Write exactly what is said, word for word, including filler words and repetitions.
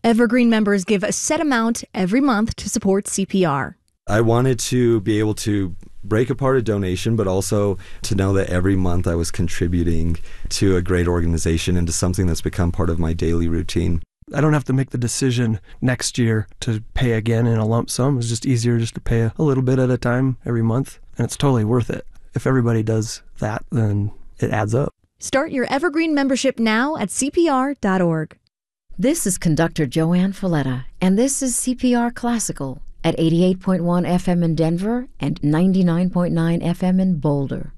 Evergreen members give a set amount every month to support C P R. I wanted to be able to break apart a donation, but also to know that every month I was contributing to a great organization and to something that's become part of my daily routine. I don't have to make the decision next year to pay again in a lump sum. It's just easier just to pay a little bit at a time every month, and it's totally worth it. If everybody does that, then it adds up. Start your Evergreen membership now at C P R dot org. This is conductor Joanne Folletta, and this is C P R Classical at eighty-eight point one F M in Denver and ninety-nine point nine F M in Boulder.